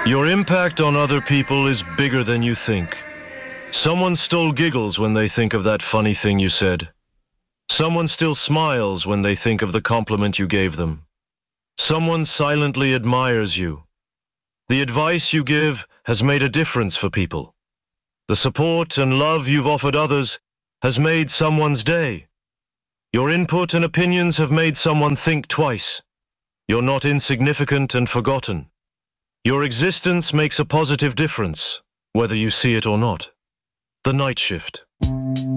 Your impact on other people is bigger than you think. Someone still giggles when they think of that funny thing you said. Someone still smiles when they think of the compliment you gave them. Someone silently admires you. The advice you give has made a difference for people. The support and love you've offered others has made someone's day. Your input and opinions have made someone think twice. You're not insignificant and forgotten. Your existence makes a positive difference, whether you see it or not. The Night Shift.